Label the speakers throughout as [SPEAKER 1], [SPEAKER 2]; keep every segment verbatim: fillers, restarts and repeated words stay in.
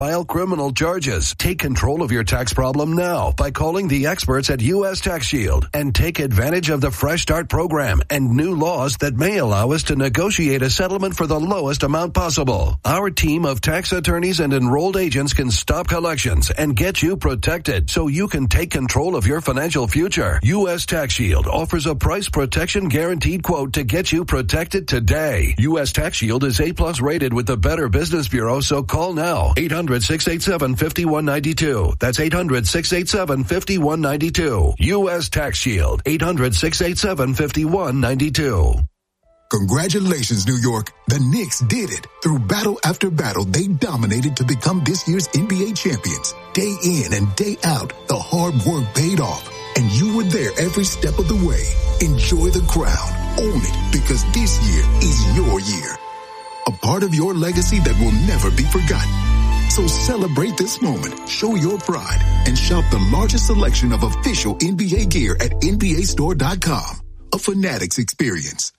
[SPEAKER 1] File criminal charges. Take control of your tax problem now by calling the experts at U S Tax Shield and take advantage of the Fresh Start program and new laws that may allow us to negotiate a settlement for the lowest amount possible. Our team of tax attorneys and enrolled agents can stop collections and get you protected so you can take control of your financial future. U S Tax Shield offers a price protection guaranteed quote to get you protected today. U S Tax Shield is A plus rated with the Better Business Bureau, so call now. eight hundred, six eight seven, five one nine two. That's eight hundred, six eight seven, five one nine two. U S Tax Shield. eight hundred, six eight seven, five one nine two.
[SPEAKER 2] Congratulations, New York. The Knicks did it. Through battle after battle, they dominated to become this year's N B A champions. Day in and day out, the hard work paid off. And you were there every step of the way. Enjoy the crown. Own it, because this year is your year. A part of your legacy that will never be forgotten. So celebrate this moment, show your pride, and shop the largest selection of official N B A gear at N B A store dot com. A Fanatics experience.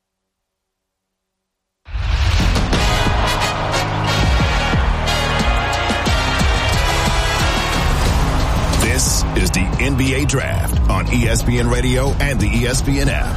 [SPEAKER 3] This is the N B A Draft on E S P N Radio and the E S P N app.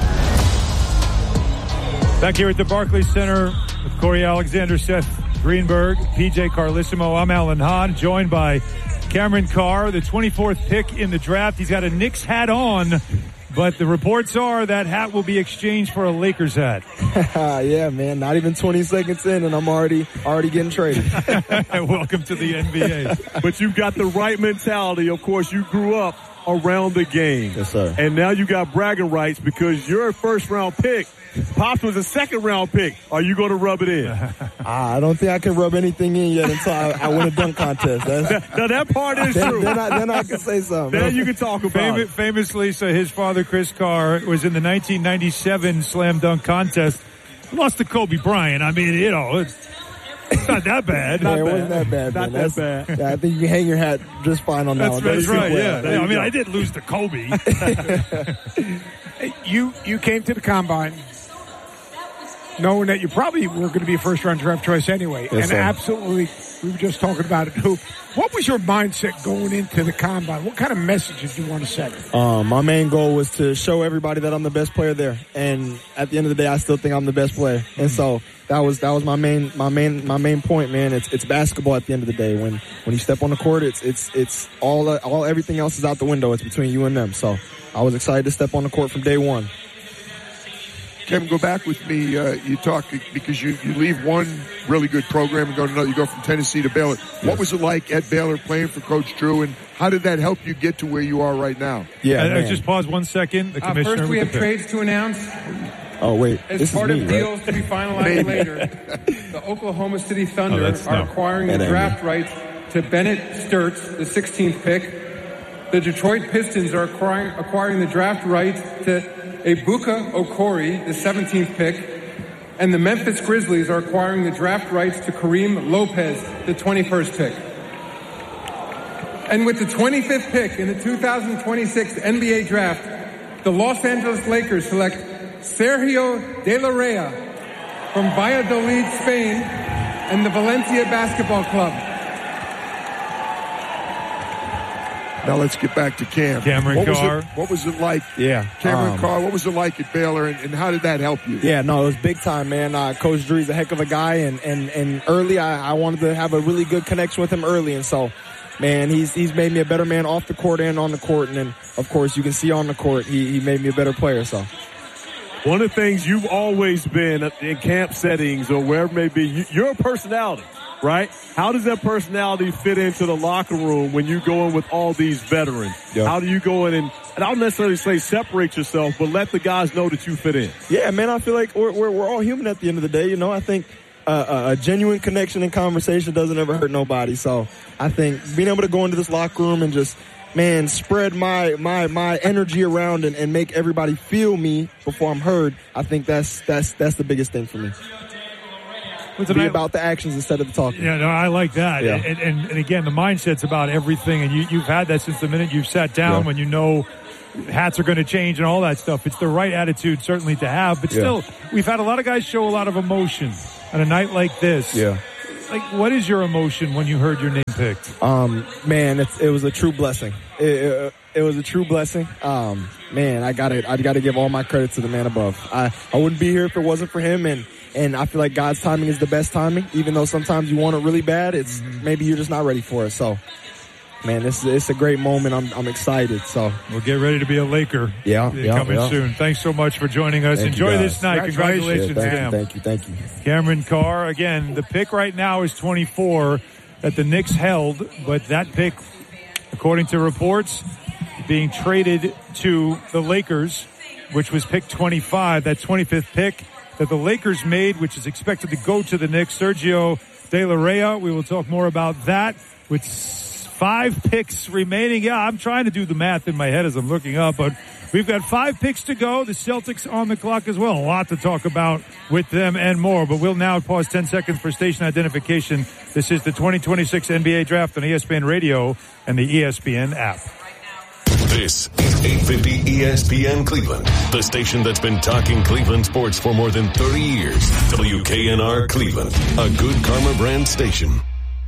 [SPEAKER 4] Back here at the Barclays Center with Corey Alexander, Seth Greenberg, P J Carlissimo. I'm Alan Hahn, joined by Cameron Carr, the twenty-fourth pick in the draft. He's got a Knicks hat on, but the reports are that hat will be exchanged for a Lakers hat.
[SPEAKER 5] Yeah, man. Not even twenty seconds in, and I'm already already getting traded.
[SPEAKER 4] Welcome to the N B A.
[SPEAKER 6] But you've got the right mentality. Of course, you grew up around the game.
[SPEAKER 5] Yes, sir.
[SPEAKER 6] And now you got bragging rights because you're a first-round pick. Pops was a second-round pick. Are you going to rub it in?
[SPEAKER 5] I don't think I can rub anything in yet until I, I win a dunk contest. That's,
[SPEAKER 6] now, that part is
[SPEAKER 5] then,
[SPEAKER 6] true.
[SPEAKER 5] Then I, then I can say something.
[SPEAKER 6] Then you can talk about
[SPEAKER 4] Fam-
[SPEAKER 6] it.
[SPEAKER 4] Famously, so his father, Chris Carr, was in the nineteen ninety-seven slam dunk contest. Lost to Kobe Bryant. I mean, you know, it's, it's not that bad.
[SPEAKER 5] Yeah,
[SPEAKER 4] not
[SPEAKER 5] it
[SPEAKER 4] bad.
[SPEAKER 5] wasn't that bad.
[SPEAKER 6] Not
[SPEAKER 5] man.
[SPEAKER 6] that
[SPEAKER 5] That's,
[SPEAKER 6] bad.
[SPEAKER 5] Yeah, I think you can hang your hat just fine on that
[SPEAKER 4] That's,
[SPEAKER 5] one.
[SPEAKER 4] that's right, yeah.
[SPEAKER 5] Well.
[SPEAKER 4] yeah. I mean, I did lose to Kobe.
[SPEAKER 7] you you came to the combine knowing that you probably were going to be a first-round draft choice anyway.
[SPEAKER 5] Yes,
[SPEAKER 7] and
[SPEAKER 5] sir.
[SPEAKER 7] absolutely, we were just talking about it, too. What was your mindset going into the combine? What kind of message did you want to send?
[SPEAKER 5] Um, my main goal was to show everybody that I'm the best player there. And at the end of the day, I still think I'm the best player. And so that was that was my main my main my main point, man. It's it's basketball at the end of the day. When when you step on the court, it's it's it's all uh, all everything else is out the window. It's between you and them. So I was excited to step on the court from day one.
[SPEAKER 8] Kevin, go back with me. Uh, you talk because you, you leave one really good program and go to another. You go from Tennessee to Baylor. Yes. What was it like at Baylor playing for Coach Drew, and how did that help you get to where you are right now?
[SPEAKER 5] Yeah,
[SPEAKER 4] I, I just pause one second. The
[SPEAKER 9] uh,
[SPEAKER 4] commissioner
[SPEAKER 9] first, we have
[SPEAKER 4] pick.
[SPEAKER 9] trades to announce.
[SPEAKER 5] Oh, wait.
[SPEAKER 9] As
[SPEAKER 5] this
[SPEAKER 9] part
[SPEAKER 5] is me,
[SPEAKER 9] of
[SPEAKER 5] right?
[SPEAKER 9] deals to be finalized later, the Oklahoma City Thunder
[SPEAKER 4] oh,
[SPEAKER 9] are
[SPEAKER 4] no.
[SPEAKER 9] acquiring
[SPEAKER 5] That
[SPEAKER 9] the
[SPEAKER 5] ain't
[SPEAKER 9] draft
[SPEAKER 5] me.
[SPEAKER 9] rights to Bennett Sturtz, the sixteenth pick. The Detroit Pistons are acquiring, acquiring the draft rights to Ebuka Okori, the seventeenth pick. And the Memphis Grizzlies are acquiring the draft rights to Kareem Lopez, the twenty-first pick. And with the twenty-fifth pick in the two thousand twenty-six N B A Draft, the Los Angeles Lakers select Sergio De La Rey from Valladolid, Spain, and the Valencia Basketball Club.
[SPEAKER 8] Now let's get back to Cam.
[SPEAKER 4] Cameron
[SPEAKER 8] what
[SPEAKER 4] Carr.
[SPEAKER 8] Was it, what was it like?
[SPEAKER 5] Yeah.
[SPEAKER 8] Cameron
[SPEAKER 5] um,
[SPEAKER 8] Carr, what was it like at Baylor, and, and how did that help you?
[SPEAKER 5] Yeah, no, it was big time, man. Uh, Coach Drew's a heck of a guy, and, and, and early I, I wanted to have a really good connection with him early, and so, man, he's he's made me a better man off the court and on the court, and then, of course, you can see on the court, he, he made me a better player, so.
[SPEAKER 6] One of the things you've always been in camp settings or wherever it may be, you, you're a personality, right? How does that personality fit into the locker room when you go in with all these veterans?
[SPEAKER 5] Yeah.
[SPEAKER 6] How do you go in and, and I don't necessarily say separate yourself, but let the guys know that you fit in?
[SPEAKER 5] Yeah, man, I feel like we're, we're, we're all human at the end of the day, you know. I think uh, a genuine connection and conversation doesn't ever hurt nobody. So I think being able to go into this locker room and just, man, spread my my my energy around and, and make everybody feel me before I'm heard, I think that's that's that's the biggest thing for me.
[SPEAKER 4] It's
[SPEAKER 5] Be about the actions instead of the talking.
[SPEAKER 4] Yeah, no, I like that.
[SPEAKER 5] Yeah.
[SPEAKER 4] And, and, and again, the mindset's about everything, and you, you've had that since the minute you've sat down
[SPEAKER 5] Yeah.
[SPEAKER 4] when you know hats are going to change and all that stuff. It's the right attitude, certainly, to have. But
[SPEAKER 5] Yeah.
[SPEAKER 4] still, we've had a lot of guys show a lot of emotion on a night like this.
[SPEAKER 5] Yeah.
[SPEAKER 4] like, what is your emotion when you heard your name picked?
[SPEAKER 5] Um, man, it's, it was a true blessing. It, it, it was a true blessing. Um, man, I gotta, I gotta give all my credit to the man above. I, I wouldn't be here if it wasn't for him, and, and I feel like God's timing is the best timing. Even though sometimes you want it really bad, it's mm-hmm. maybe you're just not ready for it. So, man, this it's a great moment. I'm, I'm excited. So
[SPEAKER 4] we'll get ready to be a Laker.
[SPEAKER 5] Yeah, yeah
[SPEAKER 4] coming
[SPEAKER 5] yeah.
[SPEAKER 4] soon. Thanks so much for joining us.
[SPEAKER 5] Thank
[SPEAKER 4] Enjoy
[SPEAKER 5] you,
[SPEAKER 4] this night. Congratulations,
[SPEAKER 5] yeah, thank
[SPEAKER 4] Cam.
[SPEAKER 5] You, thank you, thank you.
[SPEAKER 4] Cameron Carr, again, the pick right now is twenty-four that the Knicks held, but that pick, according to reports, being traded to the Lakers, which was pick twenty-five, that twenty-fifth pick that the Lakers made, which is expected to go to the Knicks. Sergio De La Rey, we will talk more about that with five picks remaining. Yeah, I'm trying to do the math in my head as I'm looking up, but we've got five picks to go. The Celtics on the clock as well. A lot to talk about with them and more, but we'll now pause ten seconds for station identification. This is the twenty twenty-six N B A Draft on E S P N Radio and the E S P N app.
[SPEAKER 3] This is eight fifty E S P N Cleveland, the station that's been talking Cleveland sports for more than thirty years. W K N R Cleveland, a Good Karma brand station.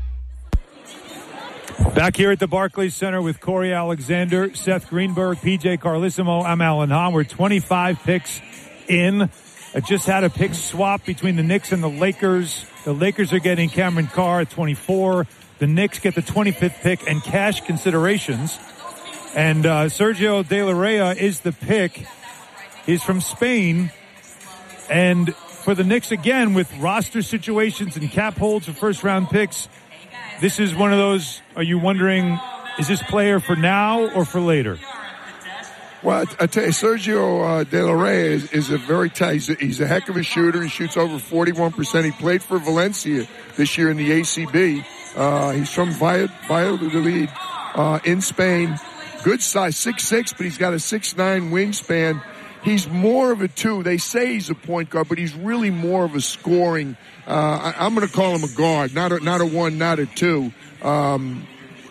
[SPEAKER 4] Back here at the Barclays Center with Corey Alexander, Seth Greenberg, P J Carlissimo. I'm Alan Hahn. We're twenty-five picks in. I just had a pick swap between the Knicks and the Lakers. The Lakers are getting Cameron Carr at twenty-four. The Knicks get the twenty-fifth pick and cash considerations. And uh, Sergio De La Rey is the pick. He's from Spain. And for the Knicks, again, with roster situations and cap holds for first-round picks, this is one of those, are you wondering, is this player for now or for later?
[SPEAKER 8] Well, I tell you, Sergio uh, De La Rey is, is a very tight, he's a, he's a heck of a shooter. He shoots over forty-one percent. He played for Valencia this year in the A C B. Uh, he's from Valladolid uh, in Spain. Good size, six six, but he's got a six nine wingspan. He's more of a two. They say he's a point guard, but he's really more of a scoring. Uh, I, I'm going to call him a guard, not a, not a one, not a two. Um,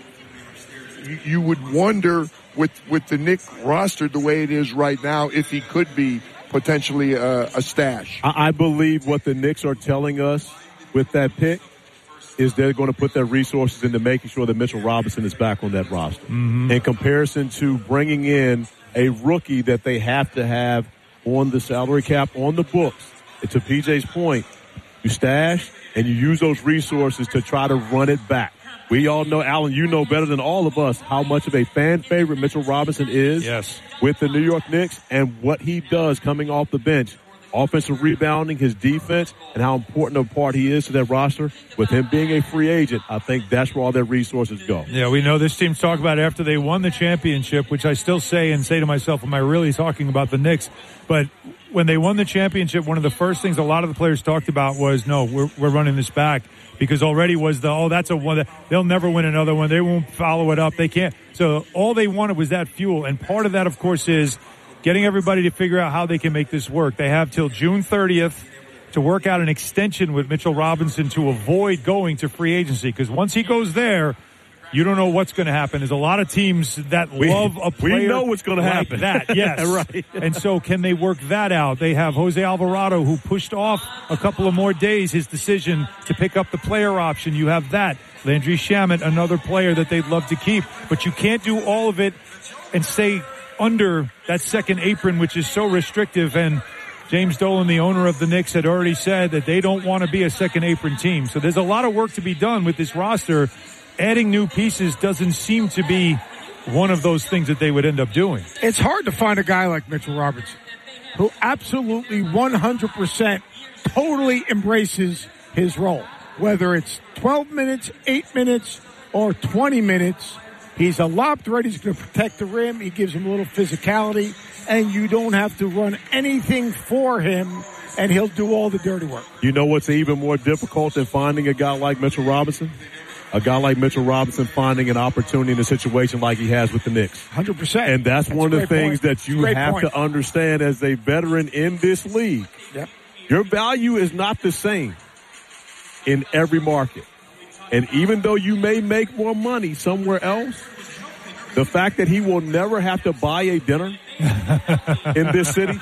[SPEAKER 8] you, you would wonder with with the Knick roster the way it is right now if he could be potentially a, a stash.
[SPEAKER 6] I, I believe what the Knicks are telling us with that pick is they're going to put their resources into making sure that Mitchell Robinson is back on that roster. Mm-hmm. In comparison to bringing in a rookie that they have to have on the salary cap, on the books. And to P J's point, you stash and you use those resources to try to run it back. We all know, Alan, you know better than all of us how much of a fan favorite Mitchell Robinson is
[SPEAKER 4] yes.
[SPEAKER 6] with the New York Knicks and what he does coming off the bench. Offensive rebounding, his defense, and how important a part he is to that roster. With him being a free agent, I think that's where all their resources go.
[SPEAKER 4] Yeah, we know this team's talked about after they won the championship, which I still say and say to myself, am I really talking about the Knicks? But when they won the championship, one of the first things a lot of the players talked about was, no, we're, we're running this back. Because already was the, oh, that's a one that they'll never win another one. They won't follow it up. They can't. So all they wanted was that fuel. And part of that, of course, is getting everybody to figure out how they can make this work. They have till June thirtieth to work out an extension with Mitchell Robinson to avoid going to free agency. Because once he goes there, you don't know what's going to happen. There's a lot of teams that
[SPEAKER 6] we,
[SPEAKER 4] love a player.
[SPEAKER 6] We know what's going to
[SPEAKER 4] like
[SPEAKER 6] happen.
[SPEAKER 4] That, yes.
[SPEAKER 6] Right.
[SPEAKER 4] And so can they work that out? They have Jose Alvarado, who pushed off a couple of more days his decision to pick up the player option. You have that. Landry Shamet, another player that they'd love to keep. But you can't do all of it and stay under that second apron, which is so restrictive. And James Dolan, the owner of the Knicks, had already said that they don't want to be a second apron team. So there's a lot of work to be done with this roster. Adding new pieces doesn't seem to be one of those things that they would end up doing.
[SPEAKER 7] It's hard to find a guy like Mitchell Robinson who absolutely one hundred percent totally embraces his role. Whether it's twelve minutes, eight minutes, or twenty minutes, he's a lob threat. He's going to protect the rim. He gives him a little physicality, and you don't have to run anything for him, and he'll do all the dirty work.
[SPEAKER 6] You know what's even more difficult than finding a guy like Mitchell Robinson? A guy like Mitchell Robinson finding an opportunity in a situation like he has with the Knicks.
[SPEAKER 7] one hundred percent.
[SPEAKER 6] And that's, that's one of the things
[SPEAKER 7] point.
[SPEAKER 6] that you have point. to understand as a veteran in this league.
[SPEAKER 7] Yep.
[SPEAKER 6] Your value is not the same in every market. And even though you may make more money somewhere else, the fact that he will never have to buy a dinner in this city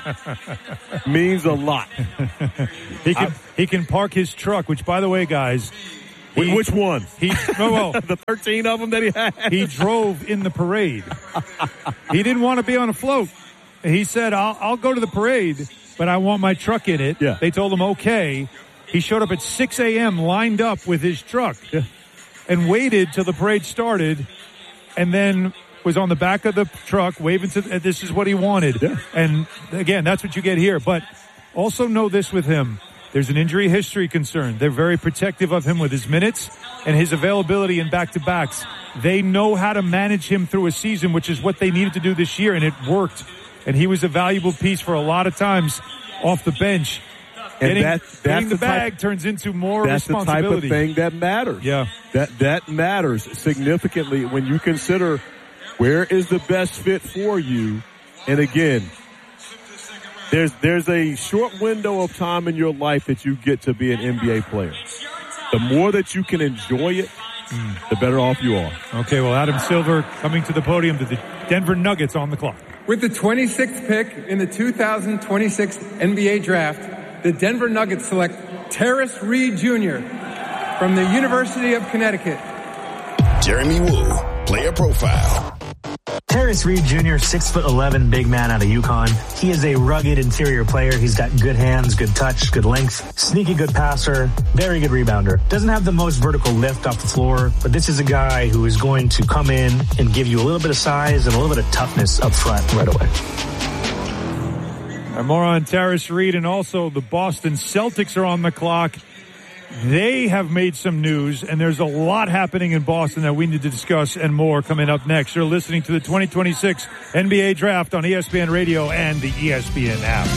[SPEAKER 6] means a lot.
[SPEAKER 4] He can, I, he can park his truck, which, by the way, guys, He,
[SPEAKER 6] Which one?
[SPEAKER 4] He oh, well,
[SPEAKER 6] the thirteen of them that he had.
[SPEAKER 4] He drove in the parade. He didn't want to be on a float. He said, I'll, I'll go to the parade, but I want my truck in it.
[SPEAKER 6] Yeah.
[SPEAKER 4] They told him, okay. He showed up at six a.m., lined up with his truck,
[SPEAKER 6] yeah.
[SPEAKER 4] and waited till the parade started, and then was on the back of the truck waving to, and this is what he wanted.
[SPEAKER 6] Yeah.
[SPEAKER 4] And again, that's what you get here. But also know this with him. There's an injury history concern. They're very protective of him with his minutes and his availability in back-to-backs. They know how to manage him through a season, which is what they needed to do this year, and it worked. And he was a valuable piece for a lot of times off the bench.
[SPEAKER 6] And
[SPEAKER 4] getting,
[SPEAKER 6] that, that's
[SPEAKER 4] getting the,
[SPEAKER 6] the
[SPEAKER 4] bag
[SPEAKER 6] type,
[SPEAKER 4] turns into more
[SPEAKER 6] that's
[SPEAKER 4] responsibility.
[SPEAKER 6] That's the type of thing that matters.
[SPEAKER 4] Yeah.
[SPEAKER 6] That, that matters significantly when you consider where is the best fit for you. And again, there's, there's a short window of time in your life that you get to be an N B A player. The more that you can enjoy it, mm. the better off you are.
[SPEAKER 4] Okay, well, Adam Silver coming to the podium to the Denver Nuggets on the clock.
[SPEAKER 9] With the twenty-sixth pick in the two thousand twenty-six N B A draft, the Denver Nuggets select Terrence Reed Junior from the University of Connecticut.
[SPEAKER 10] Jeremy Woo, player profile.
[SPEAKER 11] Terrence Reed Junior, six foot eleven, big man out of UConn. He is a rugged interior player. He's got good hands, good touch, good length, sneaky good passer, very good rebounder. Doesn't have the most vertical lift off the floor, but this is a guy who is going to come in and give you a little bit of size and a little bit of toughness up front right away.
[SPEAKER 4] And more on Terrence Reed, and also the Boston Celtics are on the clock. They have made some news, and there's a lot happening in Boston that we need to discuss and more coming up next. You're listening to the twenty twenty-six N B A Draft on E S P N Radio and the E S P N app.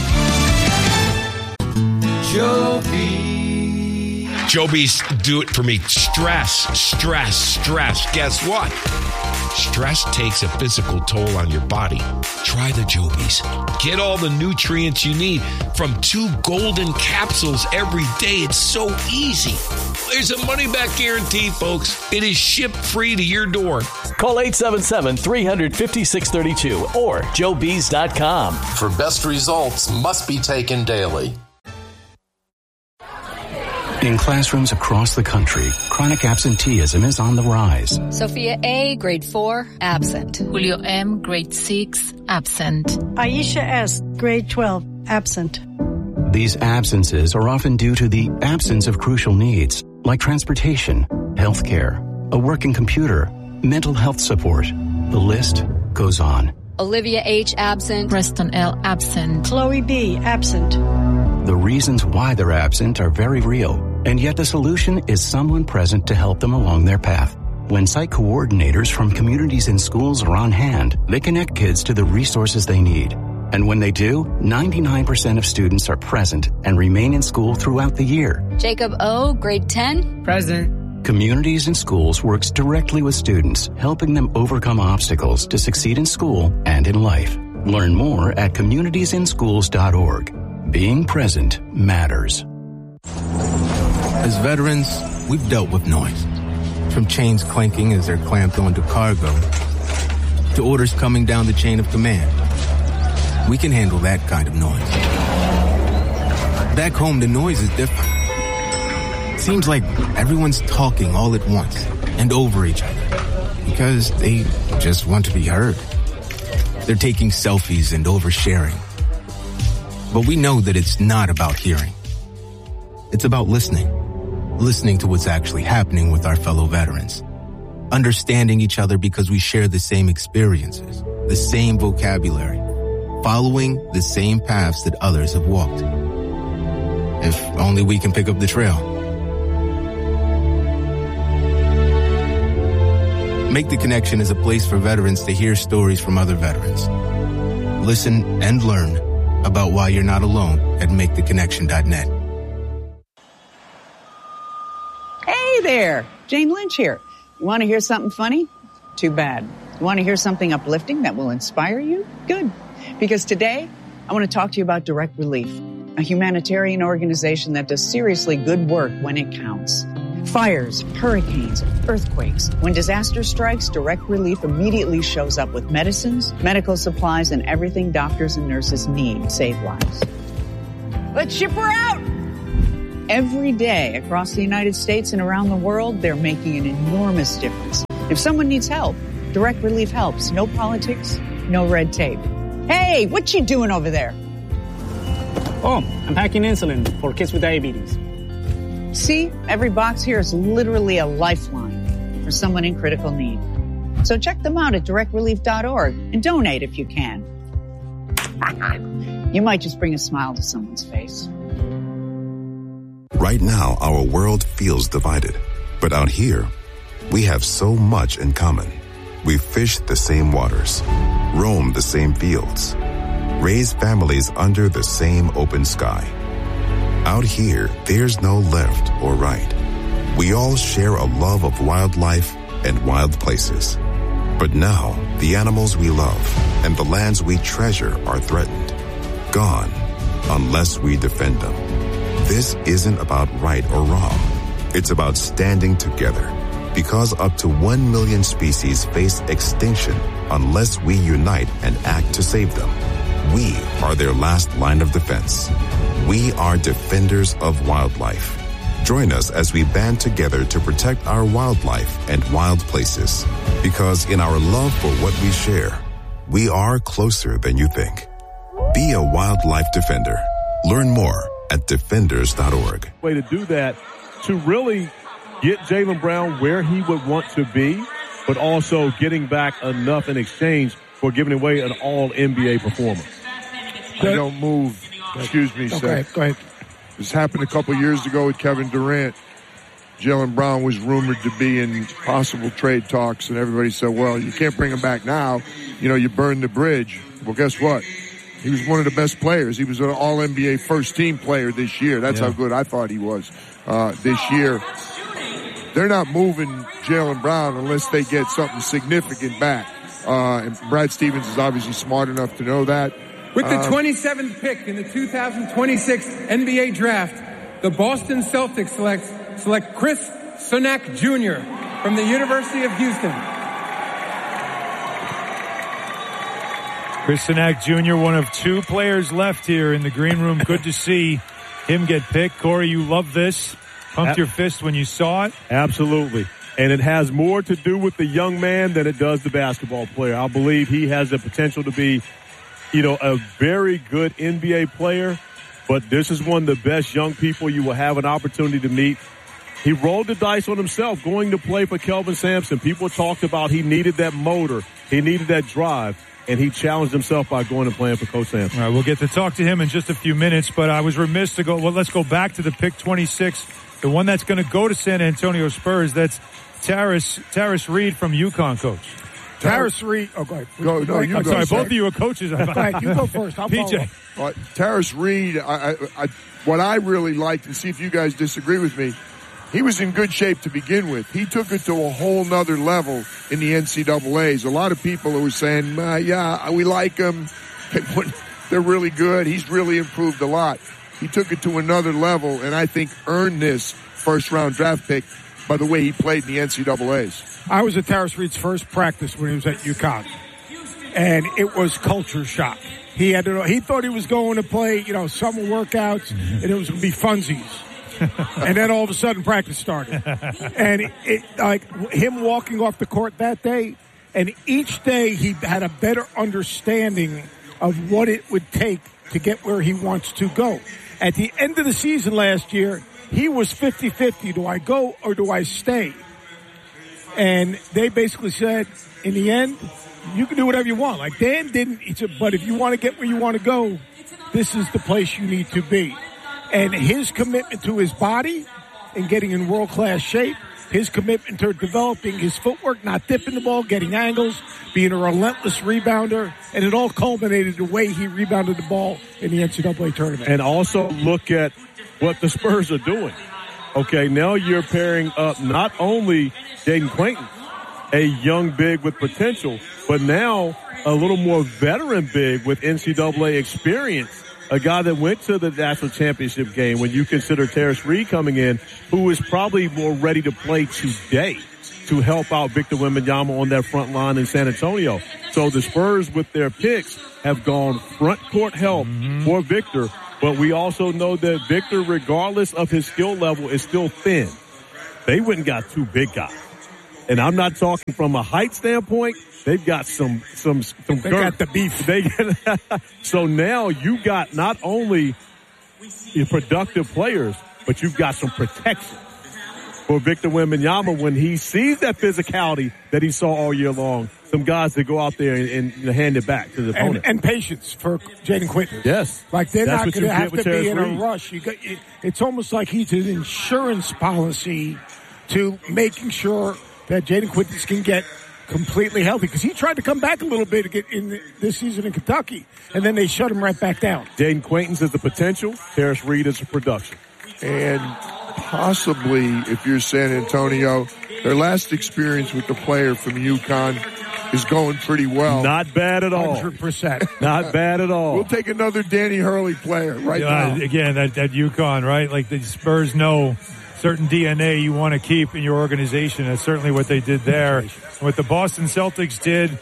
[SPEAKER 12] Joby. Joby's do it for me. Stress, stress, stress. Guess what? Stress takes a physical toll on your body. Try the Jobies. Get all the nutrients you need from two golden capsules every day. It's so easy. There's a money-back guarantee, folks. It is shipped free to your door.
[SPEAKER 13] Call eight seven seven, three five six three two or joe bees dot com.
[SPEAKER 14] For best results must be taken daily.
[SPEAKER 15] In classrooms across the country, chronic absenteeism is on the rise.
[SPEAKER 16] Sophia A., grade four, absent.
[SPEAKER 17] Julio M., grade six, absent.
[SPEAKER 18] Aisha S., grade twelve, absent.
[SPEAKER 15] These absences are often due to the absence of crucial needs, like transportation, health care, a working computer, mental health support. The list goes on.
[SPEAKER 16] Olivia H., absent.
[SPEAKER 17] Preston L., absent.
[SPEAKER 18] Chloe B., absent.
[SPEAKER 15] The reasons why they're absent are very real, and yet the solution is someone present to help them along their path. When site coordinators from communities and schools are on hand, they connect kids to the resources they need. And when they do, ninety-nine percent of students are present and remain in school throughout the year.
[SPEAKER 16] Jacob O., grade ten.
[SPEAKER 17] Present.
[SPEAKER 15] Communities and Schools works directly with students, helping them overcome obstacles to succeed in school and in life. Learn more at communities in schools dot org. Being present matters.
[SPEAKER 19] As veterans, we've dealt with noise. From chains clanking as they're clamped onto cargo, to orders coming down the chain of command. We can handle that kind of noise. Back home, the noise is different. Seems like everyone's talking all at once and over each other because they just want to be heard. They're taking selfies and oversharing. But we know that it's not about hearing. It's about listening. Listening to what's actually happening with our fellow veterans. Understanding each other because we share the same experiences, the same vocabulary, following the same paths that others have walked. If only we can pick up the trail. Make the Connection is a place for veterans to hear stories from other veterans. Listen and learn about why you're not alone at make the connection dot net.
[SPEAKER 20] Hey there, Jane Lynch here. You want to hear something funny? Too bad. You want to hear something uplifting that will inspire you? Good. Because today, I want to talk to you about Direct Relief, a humanitarian organization that does seriously good work when it counts. Fires, hurricanes, earthquakes. When disaster strikes, Direct Relief immediately shows up with medicines, medical supplies, and everything doctors and nurses need to save lives. Let's ship her out! Every day across the United States and around the world, they're making an enormous difference. If someone needs help, Direct Relief helps. No politics, no red tape. Hey, what you doing over there?
[SPEAKER 21] Oh, I'm packing insulin for kids with diabetes.
[SPEAKER 20] See, every box here is literally a lifeline for someone in critical need. So check them out at direct relief dot org and donate if you can. You might just bring a smile to someone's face.
[SPEAKER 22] Right now, our world feels divided. But out here, we have so much in common. We fish the same waters, roam the same fields, raise families under the same open sky. Out here, there's no left or right. We all share a love of wildlife and wild places. But now, the animals we love and the lands we treasure are threatened. Gone, unless we defend them. This isn't about right or wrong. It's about standing together. Because up to one million species face extinction unless we unite and act to save them. We are their last line of defense. We are defenders of wildlife. Join us as we band together to protect our wildlife and wild places. Because in our love for what we share, we are closer than you think. Be a wildlife defender. Learn more at defenders dot org.
[SPEAKER 6] Way to do that, to really get Jaylen Brown where he would want to be, but also getting back enough in exchange for giving away an all N B A performer.
[SPEAKER 8] I don't move. Excuse me, Seth.
[SPEAKER 7] Okay, go ahead.
[SPEAKER 8] This happened a couple years ago with Kevin Durant. Jaylen Brown was rumored to be in possible trade talks, and everybody said, well, you can't bring him back now. You know, you burned the bridge. Well, guess what? He was one of the best players. He was an all N B A first-team player this year. That's yeah. how good I thought he was uh, this year. They're not moving Jaylen Brown unless they get something significant back. Uh, and Brad Stevens is obviously smart enough to know that.
[SPEAKER 9] With the
[SPEAKER 8] uh,
[SPEAKER 9] twenty-seventh pick in the two thousand twenty-six N B A draft, the Boston Celtics select, select Chris Sunak Junior from the University of Houston.
[SPEAKER 4] Chris Sunak Junior, one of two players left here in the green room. Good to see him get picked. Corey, you love this. Pumped your fist when you saw it.
[SPEAKER 6] Absolutely. And it has more to do with the young man than it does the basketball player. I believe he has the potential to be, you know, a very good N B A player. But this is one of the best young people you will have an opportunity to meet. He rolled the dice on himself going to play for Kelvin Sampson. People talked about he needed that motor. He needed that drive. And he challenged himself by going and playing for Coach Sampson.
[SPEAKER 4] All right, we'll get to talk to him in just a few minutes, but I was remiss to go. Well, let's go back to the pick twenty-six, the one that's going to go to San Antonio Spurs. That's Tarris, Tarris Reed from UConn, Coach.
[SPEAKER 7] Tarris Reed. Oh, go ahead.
[SPEAKER 8] Go, no, you
[SPEAKER 4] I'm
[SPEAKER 8] go.
[SPEAKER 4] sorry,
[SPEAKER 8] Sir.
[SPEAKER 4] both of you are coaches.
[SPEAKER 7] Go ahead, you go first. I'll
[SPEAKER 4] P J.
[SPEAKER 8] Uh, Tarris Reed, I, I, I, what I really liked, and see if you guys disagree with me, he was in good shape to begin with. He took it to a whole nother level in the N C double A's. A lot of people who were saying, uh, yeah, we like him. They're really good. He's really improved a lot. He took it to another level, and I think earned this first-round draft pick by the way he played in the N C double A's.
[SPEAKER 7] I was at Tarris Reed's first practice when he was at UConn, and it was culture shock. He had to, he thought he was going to play, you know, summer workouts, and it was going to be funsies. And then all of a sudden practice started. And it, it, like him walking off the court that day, and each day he had a better understanding of what it would take to get where he wants to go. At the end of the season last year, he was fifty-fifty. Do I go or do I stay? And they basically said, in the end, you can do whatever you want. Like Dan didn't, he said, but if you want to get where you want to go, this is the place you need to be. And his commitment to his body and getting in world-class shape, his commitment to developing his footwork, not dipping the ball, getting angles, being a relentless rebounder, and it all culminated the way he rebounded the ball in the N C double A tournament.
[SPEAKER 6] And also look at what the Spurs are doing. Okay, now you're pairing up not only Jaden Quainton, a young big with potential, but now a little more veteran big with N C double A experience. A guy that went to the national championship game when you consider Tarris Reed coming in, who is probably more ready to play today to help out Victor Wembanyama on that front line in San Antonio. So the Spurs with their picks have gone front court help mm-hmm. for Victor But we also know that Victor, regardless of his skill level, is still thin. They went and got two big guys. And I'm not talking from a height standpoint. They've got some some some
[SPEAKER 7] They
[SPEAKER 6] girth.
[SPEAKER 7] got the beef.
[SPEAKER 6] They so now you got not only your productive players, but you've got some protection for Victor Wembanyama when he sees that physicality that he saw all year long. Some guys that go out there and, and hand it back to the opponent.
[SPEAKER 7] And, and patience for Jaden Quinton.
[SPEAKER 6] Yes.
[SPEAKER 7] Like they're
[SPEAKER 6] That's
[SPEAKER 7] not
[SPEAKER 6] what
[SPEAKER 7] going
[SPEAKER 6] you
[SPEAKER 7] to
[SPEAKER 6] get
[SPEAKER 7] have
[SPEAKER 6] with
[SPEAKER 7] to be
[SPEAKER 6] Terrence
[SPEAKER 7] in a
[SPEAKER 6] Reed.
[SPEAKER 7] rush. You got, it, it's almost like he's an insurance policy to making sure that Jaden Quinton can get completely healthy, because he tried to come back a little bit to get in this season in Kentucky, and then they shut him right back down.
[SPEAKER 6] Jaden Quaintance is the potential. Terrence Reed is the production.
[SPEAKER 8] And possibly, if you're San Antonio, their last experience with the player from UConn is going pretty well.
[SPEAKER 6] Not bad at all.
[SPEAKER 7] one hundred percent.
[SPEAKER 6] Not bad at all.
[SPEAKER 8] We'll take another Danny Hurley player right
[SPEAKER 4] Uh,
[SPEAKER 8] now.
[SPEAKER 4] again, that, that UConn, right? Like the Spurs know certain D N A you want to keep in your organization. That's certainly what they did there. What the Boston Celtics did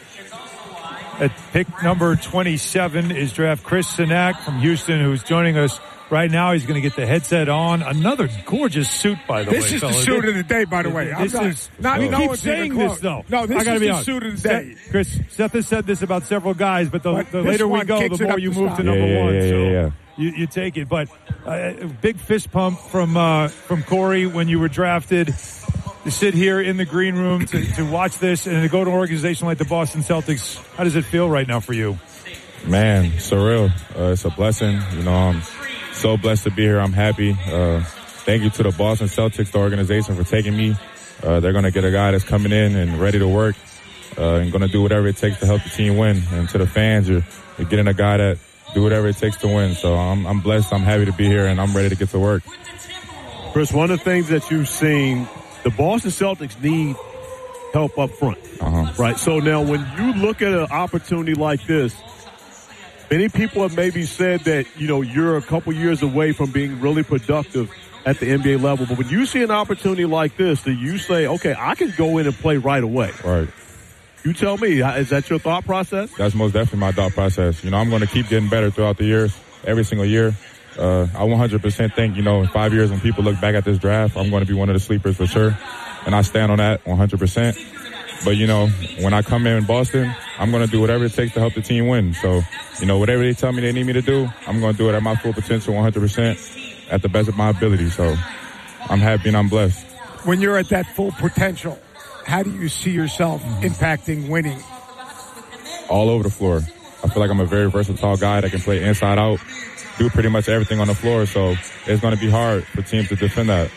[SPEAKER 4] at pick number twenty-seven is draft Chris Sinak from Houston, who's joining us right now. He's going to get the headset on. Another gorgeous suit, by the
[SPEAKER 7] This
[SPEAKER 4] way.
[SPEAKER 7] is
[SPEAKER 4] fellas.
[SPEAKER 7] the suit of the day, by the way. I'm
[SPEAKER 4] This
[SPEAKER 7] not,
[SPEAKER 4] is,
[SPEAKER 7] not,
[SPEAKER 4] we
[SPEAKER 7] no
[SPEAKER 4] keep
[SPEAKER 7] one's
[SPEAKER 4] saying
[SPEAKER 7] even
[SPEAKER 4] this,
[SPEAKER 7] close.
[SPEAKER 4] though.
[SPEAKER 7] No, this
[SPEAKER 4] I gotta
[SPEAKER 7] is
[SPEAKER 4] be
[SPEAKER 7] the
[SPEAKER 4] honest.
[SPEAKER 7] suit of the
[SPEAKER 4] Seth-
[SPEAKER 7] day.
[SPEAKER 4] Chris, Seth has said this about several guys, but the,
[SPEAKER 7] But
[SPEAKER 4] the
[SPEAKER 7] this
[SPEAKER 4] later we
[SPEAKER 7] one
[SPEAKER 4] go,
[SPEAKER 7] kicks
[SPEAKER 4] the
[SPEAKER 7] it
[SPEAKER 4] more
[SPEAKER 7] up
[SPEAKER 4] you
[SPEAKER 7] the
[SPEAKER 4] move to
[SPEAKER 7] style.
[SPEAKER 4] number
[SPEAKER 1] Yeah, yeah,
[SPEAKER 4] one.
[SPEAKER 1] yeah,
[SPEAKER 4] so
[SPEAKER 1] yeah, yeah.
[SPEAKER 4] You, you take it. But uh, big fist pump from uh, from Corey when you were drafted. To sit here in the green room to, to watch this and to go to an organization like the Boston Celtics, how does it feel right now for you?
[SPEAKER 1] Man, surreal. Uh, it's a blessing. You know, I'm so blessed to be here. I'm happy. Uh, thank you to the Boston Celtics, the organization, for taking me. Uh, they're going to get a guy that's coming in and ready to work uh, and going to do whatever it takes to help the team win. And to the fans, you're, you're getting a guy that do whatever it takes to win. So I'm, I'm blessed. I'm happy to be here, and I'm ready to get to work.
[SPEAKER 6] Chris, one of the things that you've seen, the Boston Celtics need help up front.
[SPEAKER 1] Uh-huh.
[SPEAKER 6] Right? So now when you look at an opportunity like this, many people have maybe said that, you know, you're a couple years away from being really productive at the N B A level. But when you see an opportunity like this, do you say, okay, I can go in and play right away?
[SPEAKER 1] Right.
[SPEAKER 6] You tell me, is that your thought process?
[SPEAKER 1] That's most definitely my thought process. You know, I'm going to keep getting better throughout the years, every single year. Uh, I one hundred percent think, you know, in five years when people look back at this draft, I'm going to be one of the sleepers for sure. And I stand on that one hundred percent. But, you know, when I come in in Boston, I'm going to do whatever it takes to help the team win. So, you know, whatever they tell me they need me to do, I'm going to do it at my full potential one hundred percent at the best of my ability. So I'm happy and I'm blessed.
[SPEAKER 7] When you're at that full potential, how do you see yourself impacting winning?
[SPEAKER 1] All over the floor. I feel like I'm a very versatile guy that can play inside out, do pretty much everything on the floor. So it's going to be hard for teams to defend that.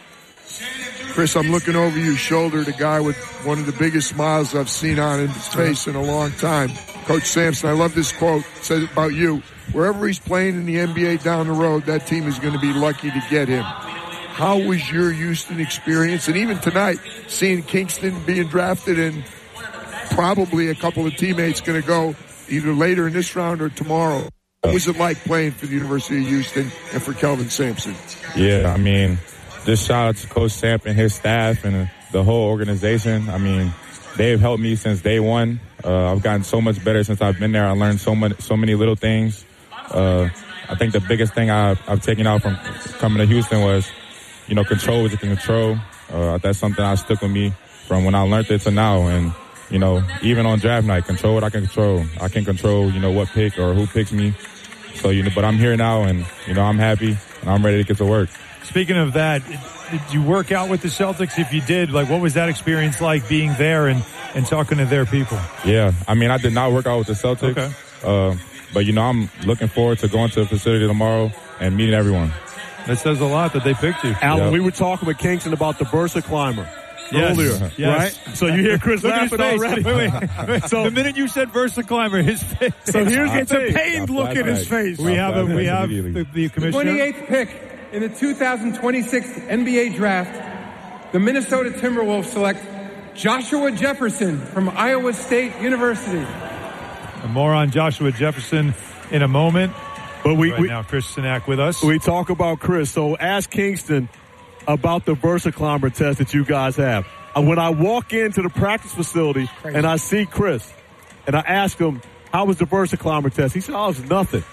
[SPEAKER 8] Chris, I'm looking over your shoulder, the guy with one of the biggest smiles I've seen on his face in a long time. Coach Sampson, I love this quote, says about you. Wherever he's playing in the N B A down the road, that team is going to be lucky to get him. How was your Houston experience? And even tonight, seeing Kingston being drafted and probably a couple of teammates going to go either later in this round or tomorrow. What was it like playing for the University of Houston and for Kelvin Sampson?
[SPEAKER 1] Yeah, I mean, just shout out to Coach Samp and his staff and the whole organization. I mean, they've helped me since day one. Uh, I've gotten so much better since I've been there. I learned so much, so many little things. Uh, I think the biggest thing I've, I've taken out from coming to Houston was, you know, control what you can control. Uh, that's something I stuck with me from when I learned it to now. And, you know, even on draft night, control what I can control. I can control, you know, what pick or who picks me. So, you know, but I'm here now and, you know, I'm happy and I'm ready to get to work.
[SPEAKER 4] Speaking of that, did you work out with the Celtics? If you did, like, what was that experience like being there and, and talking to their people?
[SPEAKER 1] Yeah, I mean, I did not work out with the Celtics.
[SPEAKER 4] Okay.
[SPEAKER 1] Uh, but, you know, I'm looking forward to going to the facility tomorrow and meeting everyone.
[SPEAKER 4] That says a lot that they picked you.
[SPEAKER 6] Alan,
[SPEAKER 1] Yep.
[SPEAKER 6] we were talking with Kingston about the Versa Climber
[SPEAKER 4] Yes.
[SPEAKER 6] earlier,
[SPEAKER 4] Yes.
[SPEAKER 6] right? So you hear Chris
[SPEAKER 4] Look at his
[SPEAKER 6] laughing
[SPEAKER 4] face.
[SPEAKER 6] already.
[SPEAKER 4] Wait, wait, wait.
[SPEAKER 6] So-
[SPEAKER 4] the minute you said Versa Climber, his face.
[SPEAKER 6] So here's the
[SPEAKER 7] It's a
[SPEAKER 6] thing.
[SPEAKER 7] pained look in his face.
[SPEAKER 4] We have a, we have
[SPEAKER 1] Immediately.
[SPEAKER 4] the, the commissioner.
[SPEAKER 9] twenty-eighth pick in the two thousand twenty-six N B A draft, the Minnesota Timberwolves select Joshua Jefferson from Iowa State University.
[SPEAKER 4] And more on Joshua Jefferson in a moment.
[SPEAKER 6] But we,
[SPEAKER 4] right
[SPEAKER 6] we
[SPEAKER 4] now, Chris Sinak with us.
[SPEAKER 6] we talk about Chris. So ask Kingston about the Versa Climber test that you guys have. Uh, When I walk into the practice facility and I see Chris, and I ask him, how was the Versa Climber test? He said, oh, it's nothing.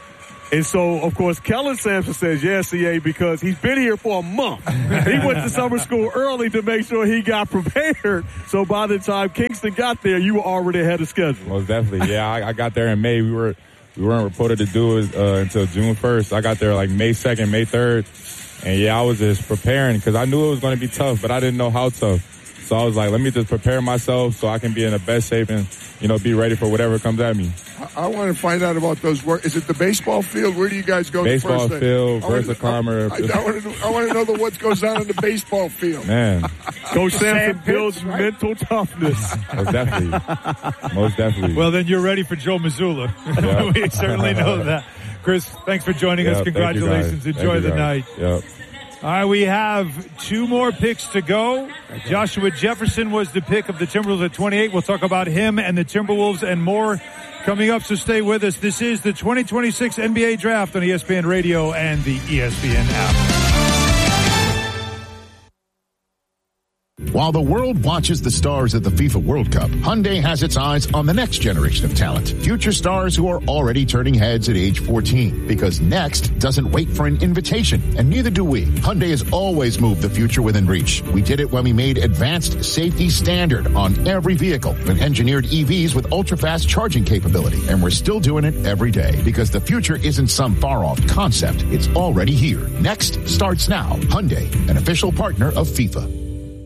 [SPEAKER 6] And so, of course, Kellen Sampson says yes, C A, because he's been here for a month. He went to summer school early to make sure he got prepared. So by the time Kingston got there, you were already ahead of schedule.
[SPEAKER 1] Most definitely. Yeah, I, I got there in May. We were we weren't reported to do it uh, until June first. I got there like May second, May third. And, yeah, I was just preparing because I knew it was going to be tough, but I didn't know how tough. So I was like, let me just prepare myself so I can be in the best shape and, you know, be ready for whatever comes at me.
[SPEAKER 8] I, I want to find out about those work. Is it the baseball field? Where do you guys go?
[SPEAKER 1] Baseball
[SPEAKER 8] the first
[SPEAKER 1] field,
[SPEAKER 8] day?
[SPEAKER 1] VersaCarmer.
[SPEAKER 8] I, I, I, want to know, I want to know the, what goes on in the baseball field.
[SPEAKER 1] Man.
[SPEAKER 6] Coach Sampson builds right? mental toughness.
[SPEAKER 1] Most definitely. Most definitely.
[SPEAKER 4] Well, then you're ready for Joe Mazzulla. Yep. We certainly know that. Chris, thanks for joining yep, us. Congratulations. Enjoy the night.
[SPEAKER 1] Yep.
[SPEAKER 4] All right, we have two more picks to go. Joshua Jefferson was the pick of the Timberwolves at twenty-eight. We'll talk about him and the Timberwolves and more coming up, so stay with us. This is the twenty twenty-six N B A Draft on E S P N Radio and the E S P N app.
[SPEAKER 2] While the world watches the stars at the FIFA World Cup, Hyundai has its eyes on the next generation of talent. Future stars who are already turning heads at age fourteen. Because next doesn't wait for an invitation, and neither do we. Hyundai has always moved the future within reach. We did it when we made advanced safety standard on every vehicle and engineered E Vs with ultra-fast charging capability. And we're still doing it every day because the future isn't some far-off concept. It's already here. Next starts now. Hyundai, an official partner of FIFA.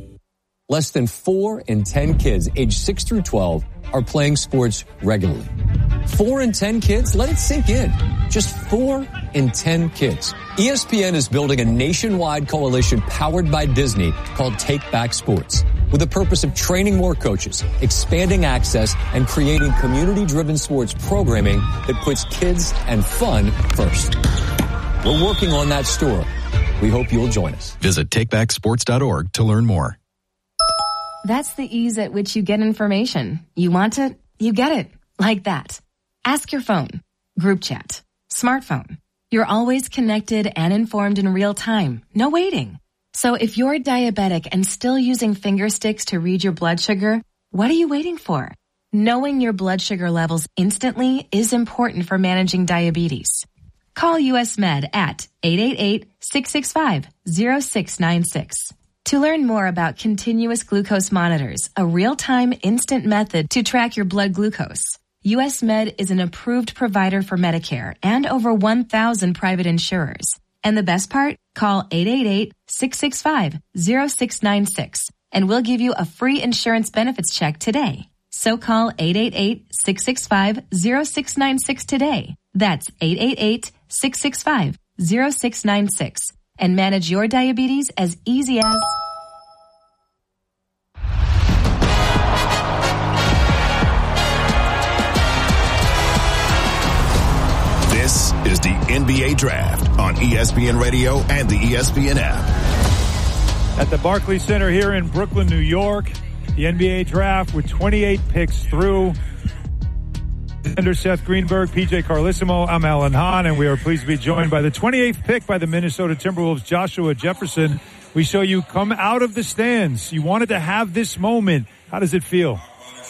[SPEAKER 5] Less than four in ten kids aged six through twelve are playing sports regularly. Four in ten kids? Let it sink in. Just four in ten kids. E S P N is building a nationwide coalition powered by Disney called Take Back Sports, with the purpose of training more coaches, expanding access, and creating community-driven sports programming that puts kids and fun first. We're working on that story. We hope you'll join us.
[SPEAKER 23] Visit take back sports dot org to learn more.
[SPEAKER 24] That's the ease at which you get information. You want it, you get it. Like that. Ask your phone. Group chat. Smartphone. You're always connected and informed in real time. No waiting. So if you're diabetic and still using finger sticks to read your blood sugar, what are you waiting for? Knowing your blood sugar levels instantly is important for managing diabetes. Call U S Med at eight eight eight, six six five, zero six nine six. To learn more about continuous glucose monitors, a real-time instant method to track your blood glucose, U S Med is an approved provider for Medicare and over one thousand private insurers. And the best part? Call eight eight eight, six six five, zero six nine six and we'll give you a free insurance benefits check today. So call eight eight eight, six six five, zero six nine six today. That's eight eight eight, six six five, zero six nine six. And manage your diabetes as easy as...
[SPEAKER 10] This is the N B A Draft on E S P N Radio and the E S P N app.
[SPEAKER 4] At the Barclays Center here in Brooklyn, New York, the N B A Draft with twenty-eight picks through. Under Seth Greenberg, P J Carlissimo, I'm Alan Hahn, and we are pleased to be joined by the twenty-eighth pick by the Minnesota Timberwolves, Joshua Jefferson. We saw you come out of the stands. You wanted to have this moment. How does it feel?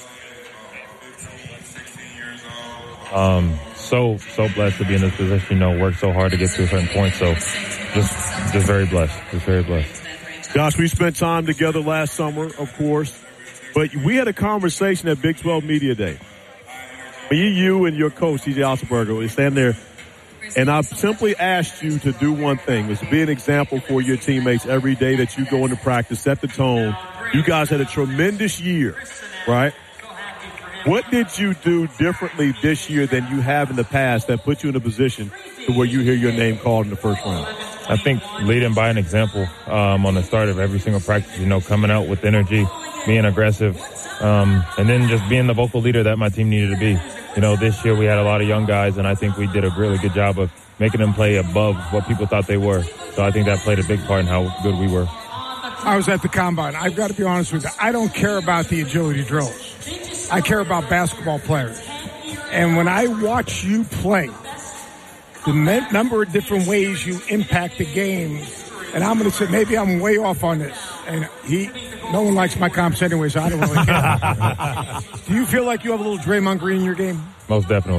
[SPEAKER 25] Um, so, so blessed to be in this position. You know, worked so hard to get to a certain point. So just, just very blessed. Just very blessed.
[SPEAKER 6] Gosh, we spent time together last summer, of course, but we had a conversation at Big twelve Media Day. Me, you, and your coach, T J Otzelberger, we stand there, and I simply asked you to do one thing, was to be an example for your teammates every day that you go into practice, set the tone. You guys had a tremendous year, right? What did you do differently this year than you have in the past that put you in a position to where you hear your name called in the first round?
[SPEAKER 25] I think leading by an example um, on the start of every single practice, you know, coming out with energy, being aggressive, um, and then just being the vocal leader that my team needed to be. You know, this year we had a lot of young guys, and I think we did a really good job of making them play above what people thought they were. So I think that played a big part in how good we were.
[SPEAKER 7] I was at the Combine. I've got to be honest with you. I don't care about the agility drills. I care about basketball players. And when I watch you play, the number of different ways you impact the game, and I'm going to say maybe I'm way off on this. And he, no one likes my comps anyway, so I don't really care. Do you feel like you have a little Draymond Green in your game?
[SPEAKER 25] Most definitely.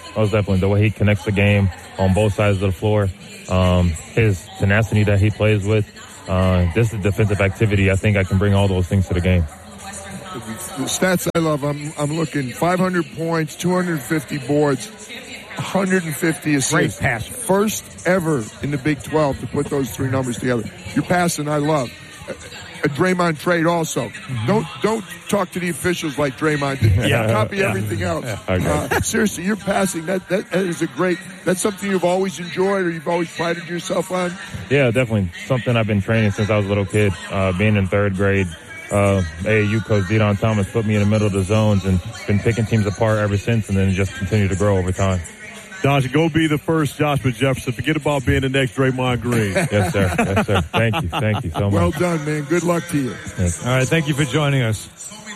[SPEAKER 25] Most definitely. The way he connects the game on both sides of the floor, um, his tenacity that he plays with, uh, this is defensive activity. I think I can bring all those things to the game.
[SPEAKER 8] The stats I love, I'm, I'm looking five hundred points, two hundred fifty boards, one hundred fifty assists.
[SPEAKER 7] Great passer.
[SPEAKER 8] First ever in the Big twelve to put those three numbers together. Your passing, I love. A Draymond trade also. Mm-hmm. Don't don't talk to the officials like Draymond.
[SPEAKER 25] Yeah,
[SPEAKER 8] Copy
[SPEAKER 25] yeah.
[SPEAKER 8] everything else.
[SPEAKER 25] Yeah, okay.
[SPEAKER 8] uh, seriously, your passing, that, that, that is a great, that's something you've always enjoyed or you've always prided yourself on?
[SPEAKER 25] Yeah, definitely. Something I've been training since I was a little kid. Uh, being in third grade, uh, A A U coach Deion Thomas put me in the middle of the zones and been picking teams apart ever since, and then just continue to grow over time.
[SPEAKER 6] Josh, go be the first Joshua Jefferson. Forget about being the next Draymond Green.
[SPEAKER 25] Yes, sir. Yes, sir. Thank you. Thank you so much.
[SPEAKER 8] Well done, man. Good luck to you.
[SPEAKER 25] Yes.
[SPEAKER 4] All right, thank you for joining us.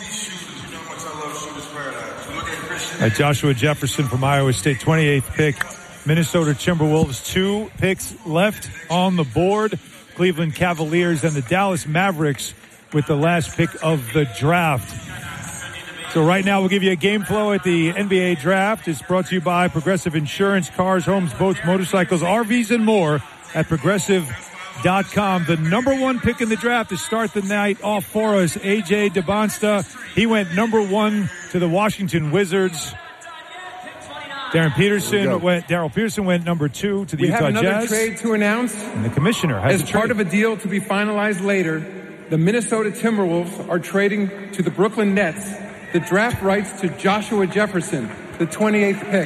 [SPEAKER 4] Uh, Joshua Jefferson from Iowa State, twenty-eighth pick. Minnesota Timberwolves, two picks left on the board. Cleveland Cavaliers and the Dallas Mavericks with the last pick of the draft. So right now we'll give you a game flow at the N B A draft. It's brought to you by Progressive Insurance, cars, homes, boats, motorcycles, R Vs, and more at progressive dot com. The number one pick in the draft to start the night off for us, A J Debonsta. He went number one to the Washington Wizards. Darren Peterson went, Darrell Peterson went number two to the
[SPEAKER 9] we
[SPEAKER 4] Utah
[SPEAKER 9] have another
[SPEAKER 4] Jazz.
[SPEAKER 9] trade to announce.
[SPEAKER 4] And the commissioner has
[SPEAKER 9] As
[SPEAKER 4] a
[SPEAKER 9] part
[SPEAKER 4] trade.
[SPEAKER 9] of a deal to be finalized later, the Minnesota Timberwolves are trading to the Brooklyn Nets the draft rights to Joshua Jefferson, the twenty-eighth pick.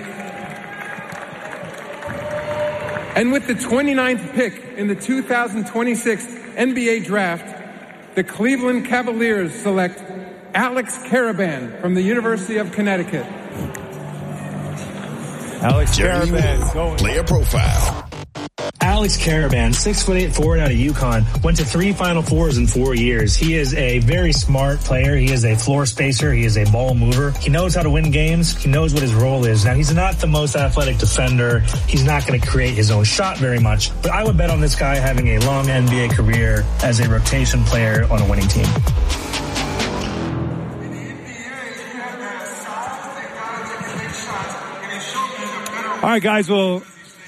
[SPEAKER 9] And with the twenty-ninth pick in the two thousand twenty-six N B A draft, the Cleveland Cavaliers select Alex Karaban from the University of Connecticut.
[SPEAKER 4] Alex
[SPEAKER 10] Jeremy
[SPEAKER 4] Karaban
[SPEAKER 10] Moore,
[SPEAKER 4] going.
[SPEAKER 10] player profile.
[SPEAKER 3] Alex Karaban, six foot eight forward out of UConn, went to three Final Fours in four years. He is a very smart player. He is a floor spacer. He is a ball mover. He knows how to win games. He knows what his role is. Now, he's not the most athletic defender. He's not going to create his own shot very much. But I would bet on this guy having a long N B A career as a rotation player on a winning team.
[SPEAKER 4] All right, guys. Well,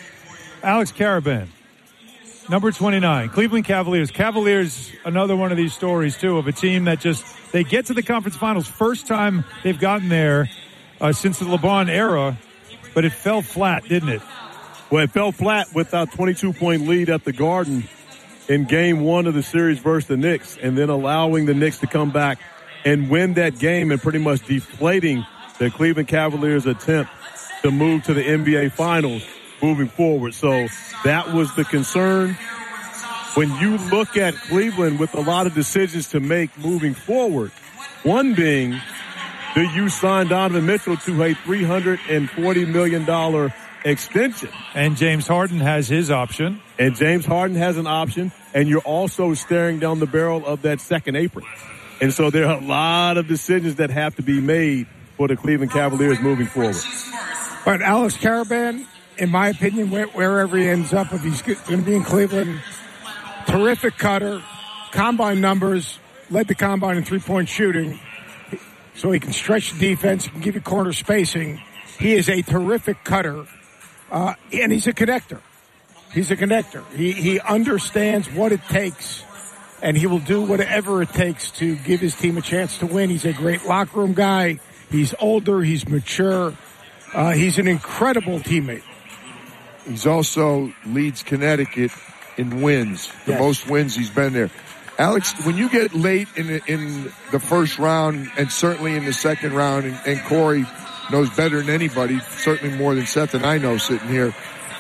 [SPEAKER 4] Alex Karaban, number twenty-nine, Cleveland Cavaliers. Cavaliers, another one of these stories, too, of a team that just, they get to the conference finals. First time they've gotten there uh, since the LeBron era, but it fell flat, didn't it?
[SPEAKER 6] Well, it fell flat with our twenty-two point lead at the Garden in game one of the series versus the Knicks, and then allowing the Knicks to come back and win that game and pretty much deflating the Cleveland Cavaliers' attempt to move to the N B A Finals moving forward. So that was the concern. When you look at Cleveland with a lot of decisions to make moving forward, one being, do you sign Donovan Mitchell to a three hundred forty million dollars extension?
[SPEAKER 4] And James Harden has his option.
[SPEAKER 6] And James Harden has an option, and you're also staring down the barrel of that second apron. And so there are a lot of decisions that have to be made for the Cleveland Cavaliers moving forward.
[SPEAKER 7] But Alex Karaban, in my opinion, wherever he ends up, if he's going to be in Cleveland, terrific cutter, combine numbers, led the combine in three-point shooting, so he can stretch the defense, he can give you corner spacing. He is a terrific cutter, uh, and he's a connector. He's a connector. He, he understands what it takes, and he will do whatever it takes to give his team a chance to win. He's a great locker room guy. He's older. He's mature. Uh, he's an incredible teammate.
[SPEAKER 8] He's also leads Connecticut in wins, the
[SPEAKER 7] Yes.
[SPEAKER 8] most wins he's been there. Alex, when you get late in the, in the first round and certainly in the second round, and, and Corey knows better than anybody, certainly more than Seth and I know sitting here,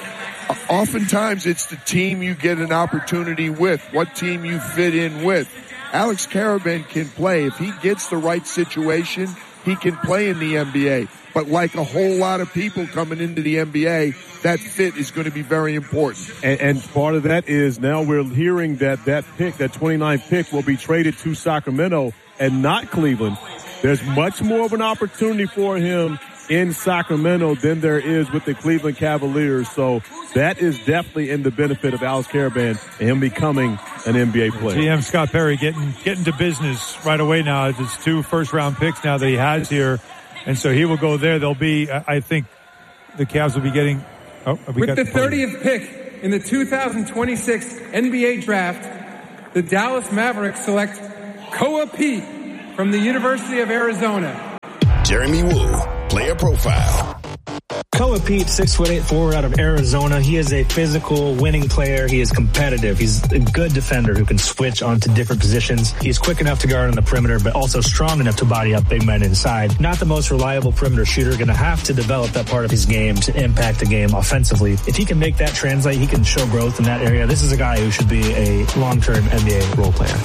[SPEAKER 8] oftentimes it's the team you get an opportunity with, what team you fit in with. Alex Karaban can play. If he gets the right situation, he can play in the N B A. But like a whole lot of people coming into the N B A, that fit is going to be very important.
[SPEAKER 6] And, and part of that is now we're hearing that that pick, that twenty-ninth pick, will be traded to Sacramento and not Cleveland. There's much more of an opportunity for him in Sacramento than there is with the Cleveland Cavaliers. So that is definitely in the benefit of Alex Karaban and him becoming an N B A player.
[SPEAKER 4] G M Scott Perry getting getting to business right away now. It's two first-round picks now that he has here. And so he will go there. There'll be, I think, the Cavs will be getting. Oh, we
[SPEAKER 9] With
[SPEAKER 4] got
[SPEAKER 9] the
[SPEAKER 4] the
[SPEAKER 9] thirtieth pick in the two thousand twenty-six N B A Draft, the Dallas Mavericks select Koa Pete from the University of Arizona.
[SPEAKER 10] Jeremy Woo, player profile.
[SPEAKER 3] Koa Pete, six foot eight forward out of Arizona. He is a physical winning player. He is competitive. He's a good defender who can switch onto different positions. He's quick enough to guard on the perimeter, but also strong enough to body up big men inside. Not the most reliable perimeter shooter. Going to have to develop that part of his game to impact the game offensively. If he can make that translate, he can show growth in that area. This is a guy who should be a long-term N B A role player.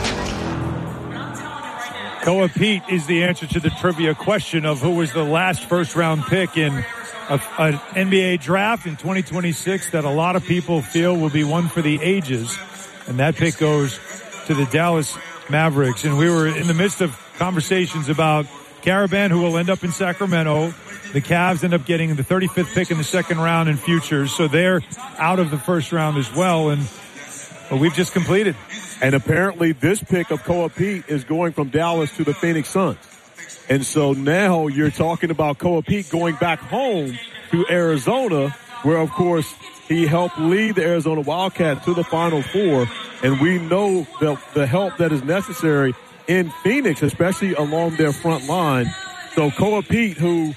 [SPEAKER 4] Koa Pete is the answer to the trivia question of who was the last first-round pick in a, an N B A draft in twenty twenty-six that a lot of people feel will be one for the ages. And that pick goes to the Dallas Mavericks. And we were in the midst of conversations about Caravan, who will end up in Sacramento. The Cavs end up getting the thirty-fifth pick in the second round in futures. So they're out of the first round as well. And well, we've just completed.
[SPEAKER 6] And apparently this pick of Koa Pete is going from Dallas to the Phoenix Suns. And so now you're talking about Koa Pete going back home to Arizona, where, of course, he helped lead the Arizona Wildcats to the Final Four. And we know the, the help that is necessary in Phoenix, especially along their front line. So Koa Pete, who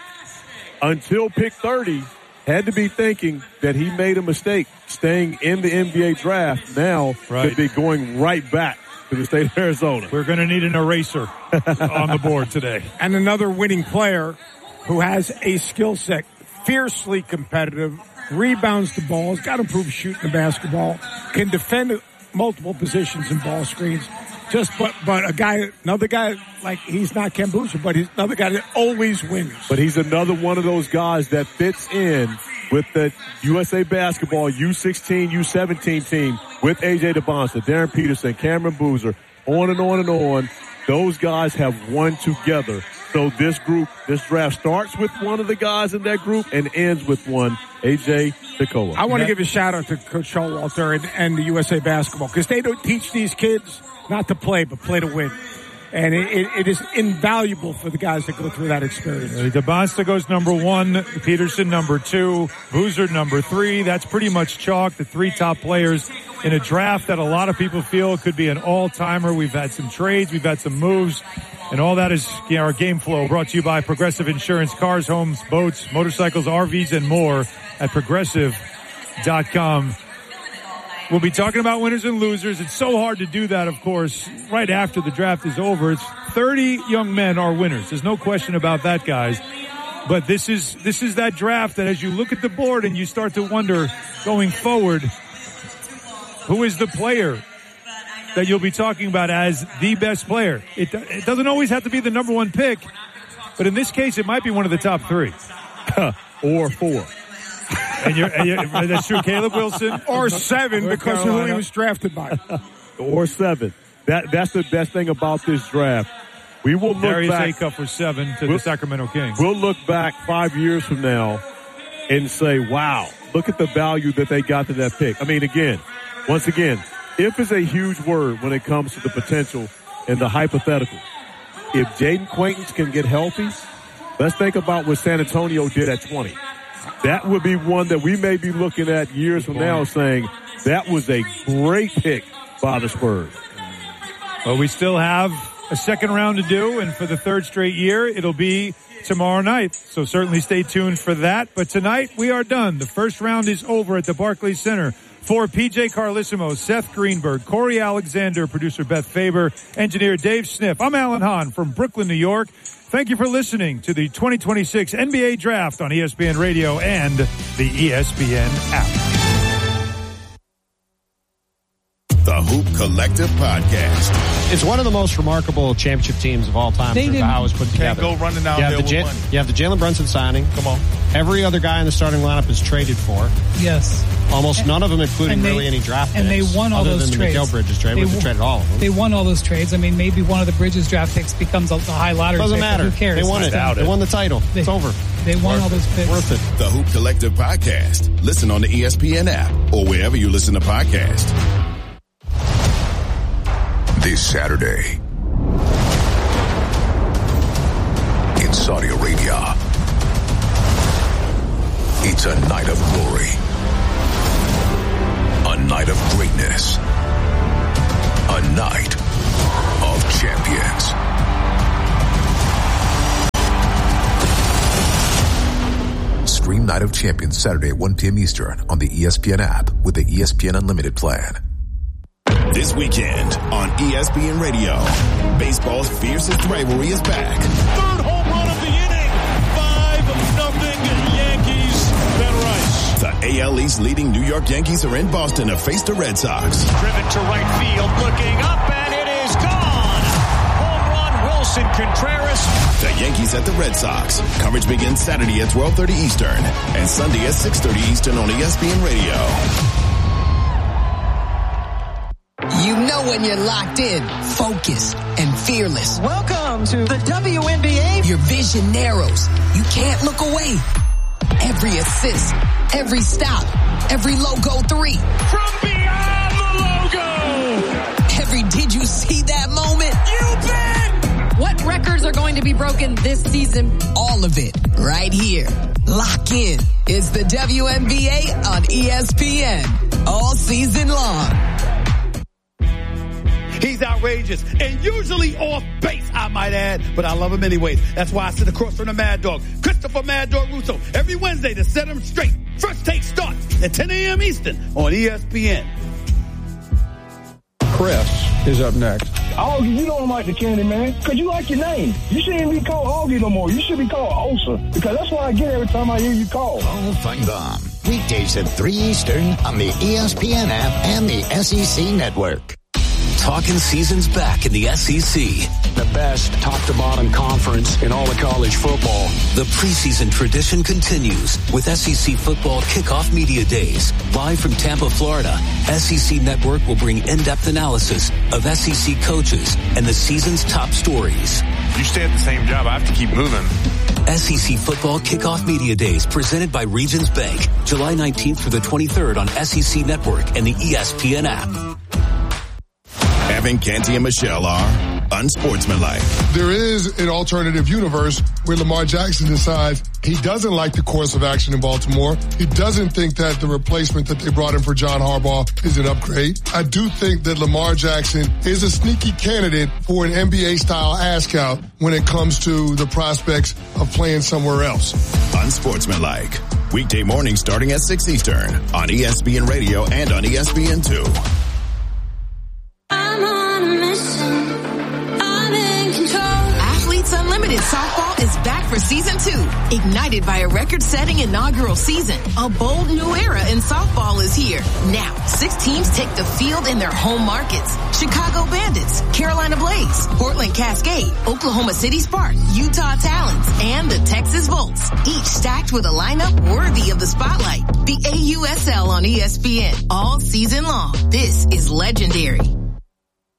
[SPEAKER 6] until pick thirty had to be thinking that he made a mistake staying in the N B A draft, now
[SPEAKER 4] right.
[SPEAKER 6] could be going right back to the state of Arizona.
[SPEAKER 4] We're going to need an eraser on the board today.
[SPEAKER 7] And another winning player who has a skill set, fiercely competitive, rebounds the ball, has got to improve shooting the basketball, can defend multiple positions in ball screens. Just, but, but a guy, another guy, like, he's not Ken Boucher, but he's another guy that always wins.
[SPEAKER 6] But he's another one of those guys that fits in with the U S A Basketball U sixteen, U seventeen team with A J DeBonsta, Darren Peterson, Cameron Boozer, on and on and on. Those guys have won together. So this group, this draft starts with one of the guys in that group and ends with one, A J DeCola.
[SPEAKER 7] I want to give a shout out to Coach Showalter and, and the U S A Basketball, because they don't teach these kids not to play, but play to win. And it, it, it is invaluable for the guys that go through that experience.
[SPEAKER 4] Uh, DeBonsta goes number one, Peterson number two, Boozer number three. That's pretty much chalk, the three top players in a draft that a lot of people feel could be an all-timer. We've had some trades, we've had some moves, and all that is, you know, our game flow brought to you by Progressive Insurance, cars, homes, boats, motorcycles, R Vs, and more at progressive dot com. We'll be talking about winners and losers. It's so hard to do that, of course, right after the draft is over. It's thirty young men are winners. There's no question about that, guys. But this is this is that draft that as you look at the board and you start to wonder going forward, who is the player that you'll be talking about as the best player? It, it doesn't always have to be the number one pick, but in this case, it might be one of the top three.
[SPEAKER 6] Or four.
[SPEAKER 4] And, you're, and you're, that's true. Caleb Wilson.
[SPEAKER 7] Or seven,
[SPEAKER 4] North
[SPEAKER 7] because
[SPEAKER 4] Carolina.
[SPEAKER 7] of who he was drafted by.
[SPEAKER 6] Or seven. That That's the best thing about this draft. We will look
[SPEAKER 4] Darius
[SPEAKER 6] back.
[SPEAKER 4] Acuff was seven to
[SPEAKER 6] we'll,
[SPEAKER 4] the Sacramento Kings.
[SPEAKER 6] We'll look back five years from now and say, wow, look at the value that they got to that pick. I mean, again, once again, if is a huge word when it comes to the potential and the hypothetical. If Jaden Quaintance can get healthy, let's think about what San Antonio did at twenty. That would be one that we may be looking at years from now saying that was a great pick by the Spurs.
[SPEAKER 4] Well, we still have a second round to do, and for the third straight year, it'll be tomorrow night. So certainly stay tuned for that. But tonight, we are done. The first round is over at the Barclays Center. For P J Carlissimo, Seth Greenberg, Corey Alexander, producer Beth Faber, engineer Dave Sniff, I'm Alan Hahn from Brooklyn, New York. Thank you for listening to the twenty twenty-six N B A Draft on E S P N Radio and the E S P N app.
[SPEAKER 10] The Hoop Collective Podcast.
[SPEAKER 11] It's one of the most remarkable championship teams of all time.
[SPEAKER 12] They
[SPEAKER 11] for how it was put
[SPEAKER 12] can't
[SPEAKER 11] together.
[SPEAKER 12] go running down
[SPEAKER 11] you have
[SPEAKER 12] there
[SPEAKER 11] the J-
[SPEAKER 12] with one.
[SPEAKER 11] You have the Jalen Brunson signing.
[SPEAKER 12] Come on.
[SPEAKER 11] Every other guy in the starting lineup is traded for.
[SPEAKER 12] Yes.
[SPEAKER 11] Almost
[SPEAKER 12] And-
[SPEAKER 11] none of them, including
[SPEAKER 12] and they-
[SPEAKER 11] really any draft
[SPEAKER 12] and
[SPEAKER 11] picks.
[SPEAKER 12] they won all
[SPEAKER 11] other
[SPEAKER 12] those
[SPEAKER 11] than
[SPEAKER 12] trades.
[SPEAKER 11] the Mikal Bridges trade,
[SPEAKER 12] They
[SPEAKER 11] which they
[SPEAKER 12] won-
[SPEAKER 11] traded all of them.
[SPEAKER 12] They won all those trades. I mean, maybe one of the Bridges draft picks becomes a, a high lottery
[SPEAKER 11] Doesn't
[SPEAKER 12] pick, but
[SPEAKER 11] matter.
[SPEAKER 12] Who cares?
[SPEAKER 11] They won it. They won the title.
[SPEAKER 12] They,
[SPEAKER 11] it's over.
[SPEAKER 12] They won
[SPEAKER 11] Worth
[SPEAKER 12] all those picks.
[SPEAKER 11] Worth it.
[SPEAKER 10] The Hoop Collective Podcast. Listen on the E S P N app or wherever you listen to podcasts.
[SPEAKER 13] This Saturday in Saudi Arabia, It's a night of glory. A night of greatness. A night of champions. Stream Night of Champions Saturday at one p.m. Eastern on the E S P N app with the E S P N Unlimited plan.
[SPEAKER 10] This weekend on E S P N Radio, baseball's fiercest rivalry is back.
[SPEAKER 14] Third home run of the inning. five nothing Yankees. Ben Rice.
[SPEAKER 10] The A L East leading New York Yankees are in Boston to face the Red Sox.
[SPEAKER 14] Driven to right field, looking up, and it is gone. Home run, Wilson Contreras.
[SPEAKER 10] The Yankees at the Red Sox. Coverage begins Saturday at twelve thirty Eastern and Sunday at six thirty Eastern on E S P N Radio.
[SPEAKER 15] You know when you're locked in, focused, and fearless.
[SPEAKER 16] Welcome to the W N B A.
[SPEAKER 15] Your vision narrows. You can't look away. Every assist, every stop, every logo three.
[SPEAKER 14] From beyond the logo.
[SPEAKER 15] Every did you see that moment?
[SPEAKER 16] You bet.
[SPEAKER 17] What records are going to be broken this season?
[SPEAKER 15] All of it right here. Lock in. It's the W N B A on E S P N. All season long.
[SPEAKER 18] He's outrageous and usually off base, I might add, but I love him anyways. That's why I sit across from the Mad Dog, Christopher Mad Dog Russo, every Wednesday to set him straight. First Take starts at ten a.m. Eastern on E S P N.
[SPEAKER 26] Chris is up next.
[SPEAKER 27] Augie, you don't like the candy, man, because you like your name. You shouldn't be called Augie no more. You should be called Osa, because that's what I get every time I hear you call.
[SPEAKER 28] Paul Feinbaum, weekdays at three Eastern on the E S P N app and the S E C network.
[SPEAKER 29] Talking season's back in the S E C.
[SPEAKER 30] The best top-to-bottom conference in all of college football.
[SPEAKER 29] The preseason tradition continues with S E C Football Kickoff Media Days. Live from Tampa, Florida, S E C Network will bring in-depth analysis of S E C coaches and the season's top stories.
[SPEAKER 31] You stay at the same job, I have to keep moving.
[SPEAKER 29] S E C Football Kickoff Media Days presented by Regions Bank. July nineteenth through the twenty-third on S E C Network and the E S P N app.
[SPEAKER 10] Evan Canty and Michelle are unsportsmanlike.
[SPEAKER 32] There is an alternative universe where Lamar Jackson decides he doesn't like the course of action in Baltimore. He doesn't think that the replacement that they brought in for John Harbaugh is an upgrade. I do think that Lamar Jackson is a sneaky candidate for an N B A-style ask-out when it comes to the prospects of playing somewhere else.
[SPEAKER 10] Unsportsmanlike. Weekday morning starting at six Eastern on E S P N Radio and on E S P N two.
[SPEAKER 15] Unlimited Softball is back for season two. Ignited by a record-setting inaugural season, a bold new era in softball is here. Now, six teams take the field in their home markets. Chicago Bandits, Carolina Blaze, Portland Cascade, Oklahoma City Sparks, Utah Talons, and the Texas Volts. Each stacked with a lineup worthy of the spotlight. The A U S L on E S P N all season long. This is legendary.